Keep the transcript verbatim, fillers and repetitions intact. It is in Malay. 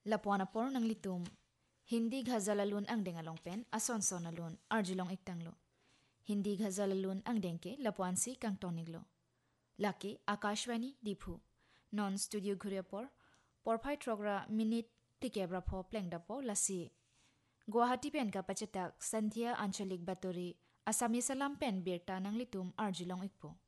Lapuan apor nang litum. Hindi ghazalalun ang dengalong pen, asonson alun, arjulong iktanglo. Hindi ghazalalun ang dengke, lapuan si kang toniglo. Laki, Akashwani, Diphu. Non-studio Ghuryapor, Porpai Trogra Minute Tikebra po Plengdapo Lasi. Guwahati pen ka pacetak, Santhia Anchalik Batori, Asami Salam pen Birta nang litum, arjulong ikpo.